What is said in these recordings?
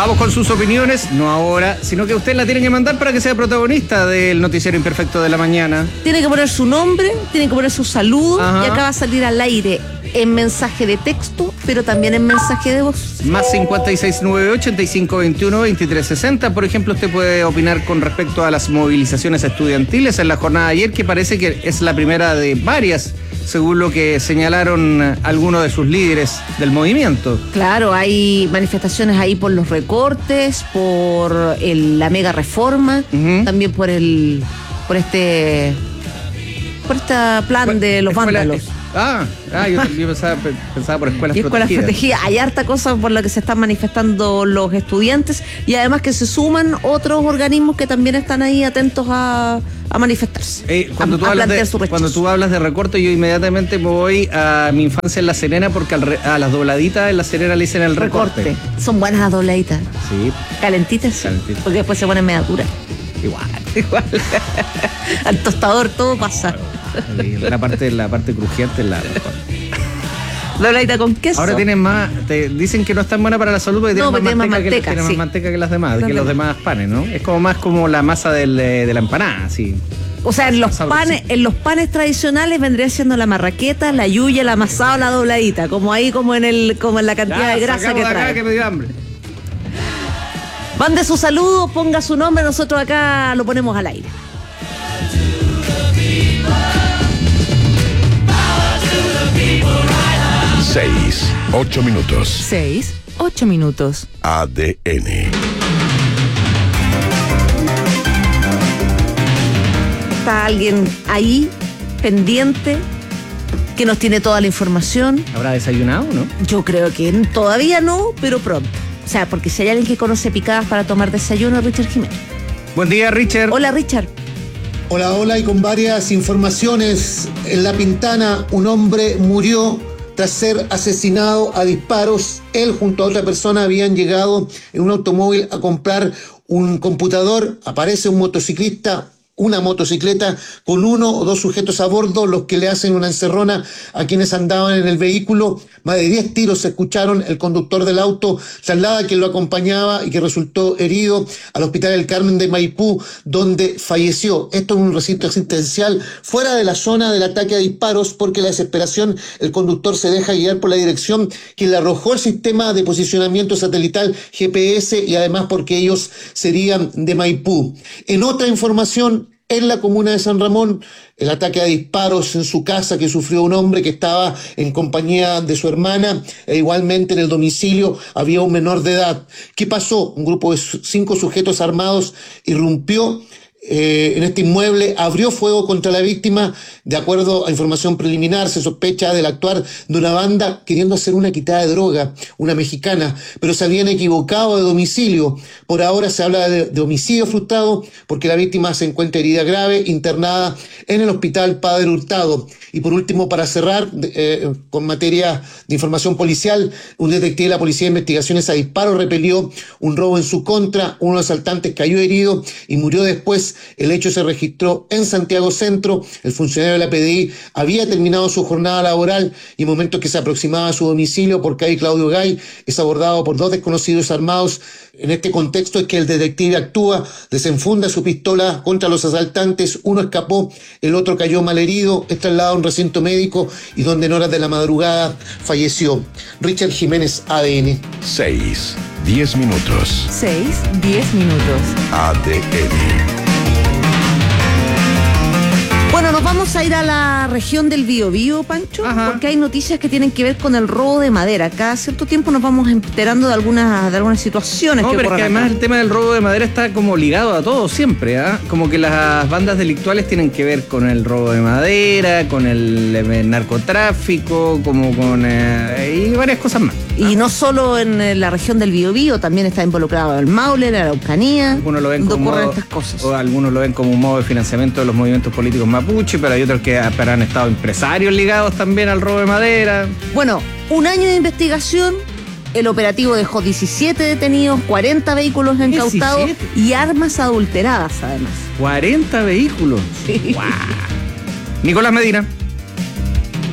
Vamos con sus opiniones, no ahora, sino que usted la tiene que mandar para que sea protagonista del Noticiero Imperfecto de la Mañana. Tiene que poner su nombre, tiene que poner su saludo. Ajá. Y acá va a salir al aire en mensaje de texto, pero también en mensaje de voz. Más 569-8521-2360. Por ejemplo, usted puede opinar con respecto a las movilizaciones estudiantiles en la jornada de ayer, que parece que es la primera de varias, según lo que señalaron algunos de sus líderes del movimiento. Claro, hay manifestaciones ahí por los recortes, por la mega reforma, también por este plan de los vándalos. Yo también pensaba por escuelas protegidas. Hay harta cosa por la que se están manifestando los estudiantes y además que se suman otros organismos que también están ahí atentos a manifestarse. Cuando tú hablas de recorte, yo inmediatamente me voy a mi infancia en La Serena, porque a las dobladitas en La Serena le dicen el recorte. Son buenas las dobladitas. Sí. Calentitas. Porque después se ponen media duras. Igual. Al tostador todo pasa. La parte crujiente es la mejor. Dobladita con queso. Ahora tienen más, dicen que no es tan buena para la salud porque tienen más manteca que las demás, los demás panes, ¿no? Es como más como la masa de la empanada, así. O sea, en los panes tradicionales vendría siendo la marraqueta, la yuya, la amasada o la dobladita, como ahí como en la cantidad de grasa que trae. Que me dio hambre. Mande su saludo, ponga su nombre, nosotros acá lo ponemos al aire. 8 minutos. 6, 8 minutos. ADN. ¿Está alguien ahí, pendiente, que nos tiene toda la información? ¿Habrá desayunado o no? Yo creo que todavía no, pero pronto. O sea, porque si hay alguien que conoce picadas para tomar desayuno, es Richard Jiménez. Buen día, Richard. Hola, Richard. Hola, y con varias informaciones. En La Pintana, un hombre murió tras ser asesinado a disparos. Él junto a otra persona habían llegado en un automóvil a comprar un computador. Aparece un motociclista, una motocicleta con uno o dos sujetos a bordo, los que le hacen una encerrona a quienes andaban en el vehículo. Más de 10 tiros se escucharon. El conductor del auto traslada a quien lo acompañaba y que resultó herido al Hospital del Carmen de Maipú, donde falleció. Esto en un recinto asistencial fuera de la zona del ataque a disparos, porque la desesperación, el conductor se deja guiar por la dirección que le arrojó el sistema de posicionamiento satelital GPS, y además porque ellos serían de Maipú. En otra información, en la comuna de San Ramón, el ataque a disparos en su casa que sufrió un hombre que estaba en compañía de su hermana, e igualmente en el domicilio había un menor de edad. ¿Qué pasó? Un grupo de 5 sujetos armados irrumpió en este inmueble, abrió fuego contra la víctima. De acuerdo a información preliminar, se sospecha del actuar de una banda queriendo hacer una quitada de droga, una mexicana, pero se habían equivocado de domicilio. Por ahora se habla de homicidio frustrado, porque la víctima se encuentra herida grave, internada en el Hospital Padre Hurtado. Y por último, para cerrar, con materia de información policial, un detective de la Policía de Investigaciones a disparo repelió un robo en su contra. Uno de los asaltantes cayó herido y murió después. El hecho se registró en Santiago Centro. El funcionario de la PDI había terminado su jornada laboral y en momentos que se aproximaba a su domicilio por calle Claudio Gay, es abordado por 2 desconocidos armados. En este contexto es que el detective actúa, desenfunda su pistola contra los asaltantes. Uno escapó, el otro cayó malherido, es trasladado a un recinto médico y donde en horas de la madrugada falleció. Richard Jiménez, ADN. 6, 10 minutos. 6, 10 minutos. ADN. Bueno, nos vamos a ir a la región del Biobío, Pancho, porque hay noticias que tienen que ver con el robo de madera. Cada cierto tiempo nos vamos enterando de algunas situaciones. No, pero es que además el tema del robo de madera está como ligado a todo siempre, Como que las bandas delictuales tienen que ver con el robo de madera, con el narcotráfico, como con y varias cosas más. Y no solo en la región del Biobío, también está involucrado el Maule, la Araucanía. Algunos lo ven como estas cosas. O algunos lo ven como un modo de financiamiento de los movimientos políticos mapuche, pero hay otros que han estado empresarios ligados también al robo de madera. Bueno, un año de investigación. El operativo dejó 17 detenidos, 40 vehículos incautados 17. Y armas adulteradas, además. 40 vehículos. Sí. ¡Guau! Nicolás Medina.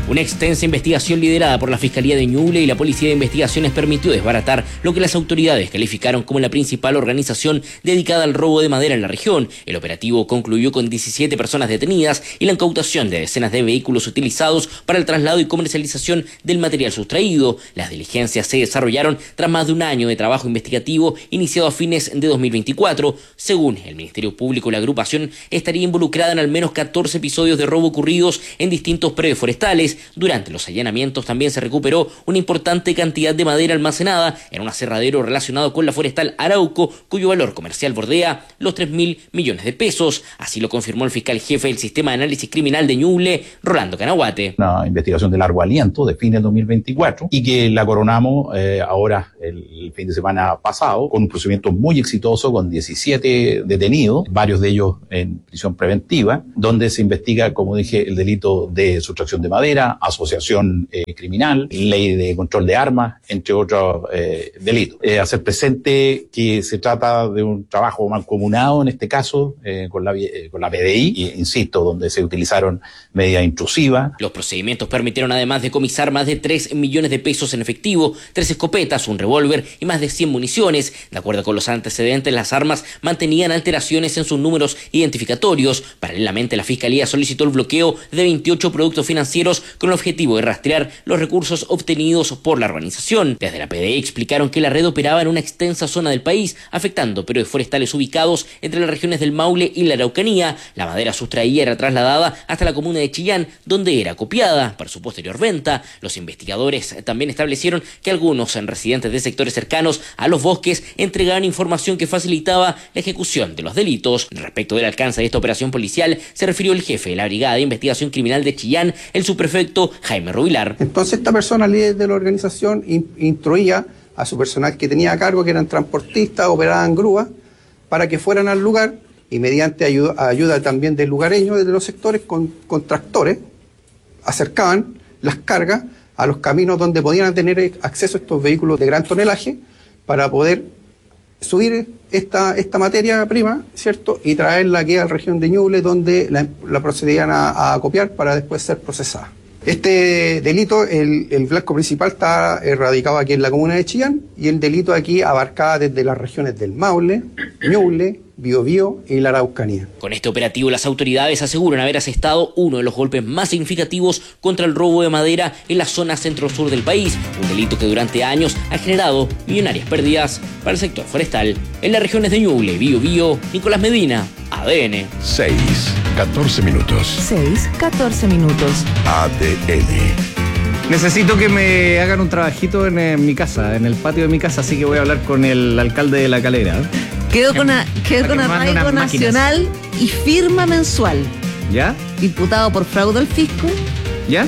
Una extensa investigación liderada por la Fiscalía de Ñuble y la Policía de Investigaciones permitió desbaratar lo que las autoridades calificaron como la principal organización dedicada al robo de madera en la región. El operativo concluyó con 17 personas detenidas y la incautación de decenas de vehículos utilizados para el traslado y comercialización del material sustraído. Las diligencias se desarrollaron tras más de un año de trabajo investigativo iniciado a fines de 2024. Según el Ministerio Público, la agrupación estaría involucrada en al menos 14 episodios de robo ocurridos en distintos predios forestales. Durante los allanamientos también se recuperó una importante cantidad de madera almacenada en un aserradero relacionado con la forestal Arauco, cuyo valor comercial bordea los 3.000 millones de pesos. Así lo confirmó el fiscal jefe del Sistema de Análisis Criminal de Ñuble, Rolando Canaguate. Una investigación de largo aliento de fin del 2024 y que la coronamos ahora el fin de semana pasado con un procedimiento muy exitoso con 17 detenidos, varios de ellos en prisión preventiva, donde se investiga, como dije, el delito de sustracción de madera, asociación criminal, ley de control de armas, entre otros delitos. Hacer presente que se trata de un trabajo mancomunado, en este caso, con la PDI, y, insisto, donde se utilizaron medidas intrusivas. Los procedimientos permitieron además decomisar más de 3 millones de pesos en efectivo, 3 escopetas, un revólver y más de 100 municiones. De acuerdo con los antecedentes, las armas mantenían alteraciones en sus números identificatorios. Paralelamente, la Fiscalía solicitó el bloqueo de 28 productos financieros con el objetivo de rastrear los recursos obtenidos por la organización. Desde la PDI explicaron que la red operaba en una extensa zona del país, afectando predios forestales ubicados entre las regiones del Maule y la Araucanía. La madera sustraída era trasladada hasta la comuna de Chillán, donde era copiada para su posterior venta. Los investigadores también establecieron que algunos residentes de sectores cercanos a los bosques entregaban información que facilitaba la ejecución de los delitos. Respecto del alcance de esta operación policial, se refirió el jefe de la Brigada de Investigación Criminal de Chillán, el subprefecto Jaime Rubilar. Entonces esta persona, líder de la organización, instruía a su personal que tenía a cargo, que eran transportistas, operaban grúas, para que fueran al lugar y mediante ayuda también del lugareño, de los sectores, con tractores, acercaban las cargas a los caminos donde podían tener acceso a estos vehículos de gran tonelaje para poder subir esta materia prima, ¿cierto? Y traerla aquí a la región de Ñuble, donde la procedían a copiar para después ser procesada. Este delito, el blanco principal está radicado aquí en la comuna de Chillán, y el delito aquí abarcaba desde las regiones del Maule, Ñuble, Biobío y la Araucanía. Con este operativo, las autoridades aseguran haber asestado uno de los golpes más significativos contra el robo de madera en la zona centro-sur del país, un delito que durante años ha generado millonarias pérdidas para el sector forestal. En las regiones de Ñuble, Biobío, Nicolás Medina, ADN. 6:14 minutos. 6:14 minutos. ADN. Necesito que me hagan un trabajito en mi casa, en el patio de mi casa, así que voy a hablar con el alcalde de La Calera. Quedó con arraigo nacional y firma mensual. ¿Ya? Imputado por fraude al fisco. ¿Ya?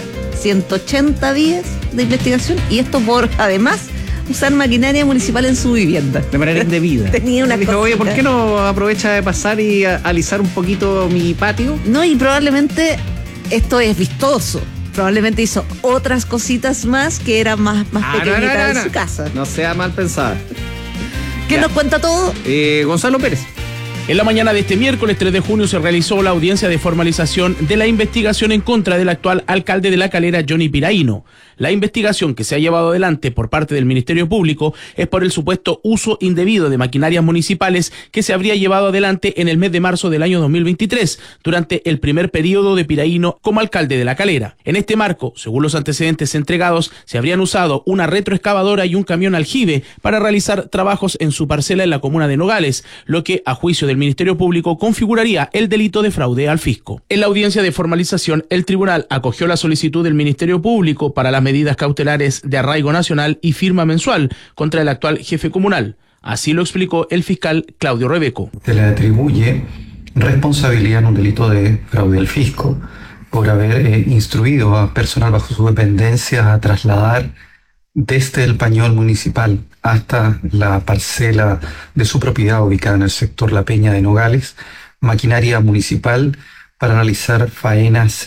180 días de investigación, y esto por, además, usar maquinaria municipal en su vivienda. De manera indebida. Tenía una Dijo, cosita. oye, ¿por qué no aprovecha de pasar y alisar un poquito mi patio? No, y probablemente esto es vistoso. Probablemente hizo otras cositas más que eran más pequeñitas en su casa. No sea mal pensada. ¿Quién nos cuenta todo? Gonzalo Pérez. En la mañana de este miércoles 3 de junio se realizó la audiencia de formalización de la investigación en contra del actual alcalde de La Calera, Johnny Piraíno. La investigación que se ha llevado adelante por parte del Ministerio Público es por el supuesto uso indebido de maquinarias municipales que se habría llevado adelante en el mes de marzo del año 2023, durante el primer periodo de Piraíno como alcalde de La Calera. En este marco, según los antecedentes entregados, se habrían usado una retroexcavadora y un camión aljibe para realizar trabajos en su parcela en la comuna de Nogales, lo que, a juicio del Ministerio Público, configuraría el delito de fraude al fisco. En la audiencia de formalización, el tribunal acogió la solicitud del Ministerio Público para las medidas cautelares de arraigo nacional y firma mensual contra el actual jefe comunal. Así lo explicó el fiscal Claudio Rebeco. Se le atribuye responsabilidad en un delito de fraude al fisco por haber instruido a personal bajo su dependencia a trasladar desde el pañol municipal hasta la parcela de su propiedad ubicada en el sector La Peña de Nogales, maquinaria municipal para realizar faenas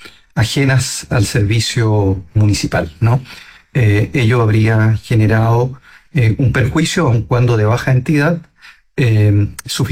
ajenas al servicio municipal, ¿no? Ello habría generado un perjuicio, aun cuando de baja entidad,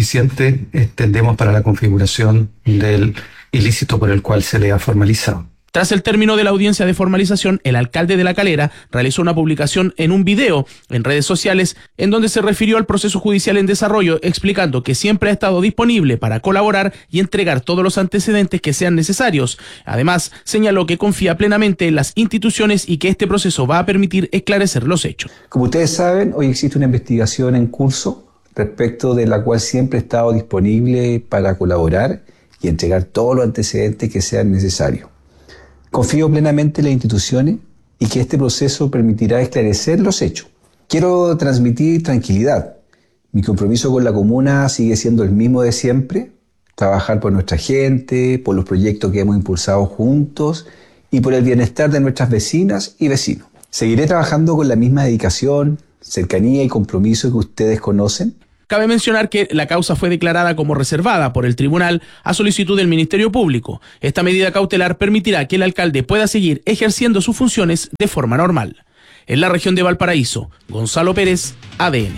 suficiente, entendemos, para la configuración del ilícito por el cual se le ha formalizado. Tras el término de la audiencia de formalización, el alcalde de La Calera realizó una publicación en un video en redes sociales en donde se refirió al proceso judicial en desarrollo, explicando que siempre ha estado disponible para colaborar y entregar todos los antecedentes que sean necesarios. Además, señaló que confía plenamente en las instituciones y que este proceso va a permitir esclarecer los hechos. Como ustedes saben, hoy existe una investigación en curso respecto de la cual siempre he estado disponible para colaborar y entregar todos los antecedentes que sean necesarios. Confío plenamente en las instituciones y que este proceso permitirá esclarecer los hechos. Quiero transmitir tranquilidad. Mi compromiso con la comuna sigue siendo el mismo de siempre: trabajar por nuestra gente, por los proyectos que hemos impulsado juntos y por el bienestar de nuestras vecinas y vecinos. Seguiré trabajando con la misma dedicación, cercanía y compromiso que ustedes conocen. Cabe mencionar que la causa fue declarada como reservada por el tribunal a solicitud del Ministerio Público. Esta medida cautelar permitirá que el alcalde pueda seguir ejerciendo sus funciones de forma normal. En la región de Valparaíso, Gonzalo Pérez, ADN.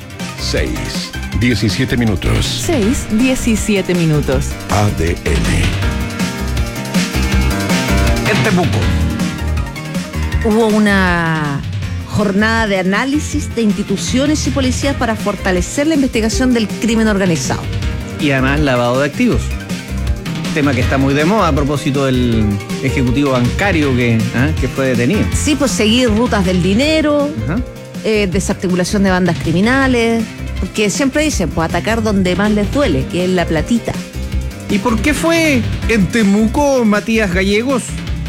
6:17 minutos. 6:17 minutos. ADN. En Temuco hubo una jornada de análisis de instituciones y policías para fortalecer la investigación del crimen organizado. Y además lavado de activos. Tema que está muy de moda a propósito del ejecutivo bancario que fue detenido. Sí, pues seguir rutas del dinero, desarticulación de bandas criminales, porque siempre dicen, pues atacar donde más les duele, que es la platita. ¿Y por qué fue en Temuco, Matías Gallegos?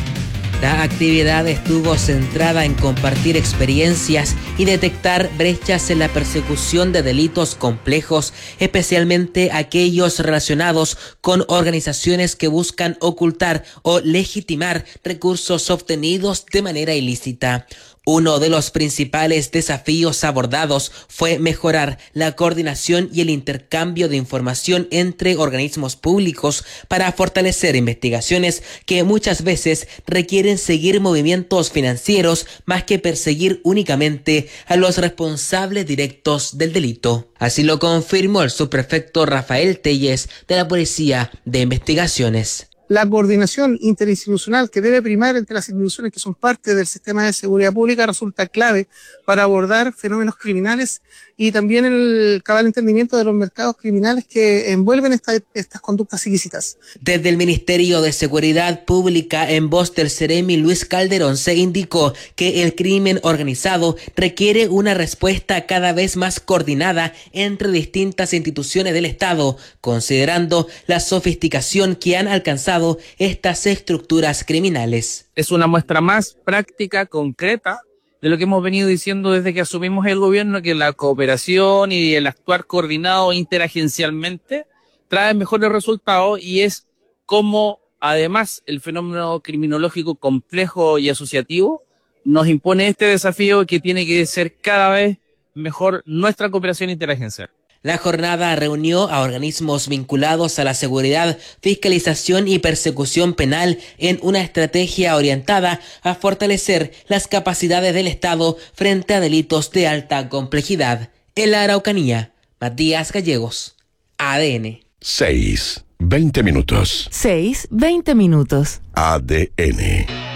La actividad estuvo centrada en compartir experiencias y detectar brechas en la persecución de delitos complejos, especialmente aquellos relacionados con organizaciones que buscan ocultar o legitimar recursos obtenidos de manera ilícita. Uno de los principales desafíos abordados fue mejorar la coordinación y el intercambio de información entre organismos públicos para fortalecer investigaciones que muchas veces requieren seguir movimientos financieros más que perseguir únicamente a los responsables directos del delito. Así lo confirmó el subprefecto Rafael Telles de la Policía de Investigaciones. La coordinación interinstitucional que debe primar entre las instituciones que son parte del sistema de seguridad pública resulta clave para abordar fenómenos criminales y también el cabal entendimiento de los mercados criminales que envuelven estas conductas ilícitas. Desde el Ministerio de Seguridad Pública, en voz del Seremi Luis Calderón, se indicó que el crimen organizado requiere una respuesta cada vez más coordinada entre distintas instituciones del Estado, considerando la sofisticación que han alcanzado estas estructuras criminales. Es una muestra más práctica, concreta, de lo que hemos venido diciendo desde que asumimos el gobierno, que la cooperación y el actuar coordinado interagencialmente trae mejores resultados, y es como además el fenómeno criminológico complejo y asociativo nos impone este desafío que tiene que ser cada vez mejor nuestra cooperación interagencial. La jornada reunió a organismos vinculados a la seguridad, fiscalización y persecución penal en una estrategia orientada a fortalecer las capacidades del Estado frente a delitos de alta complejidad. En la Araucanía, Matías Gallegos, ADN. 6:20 minutos. 6:20 minutos. ADN.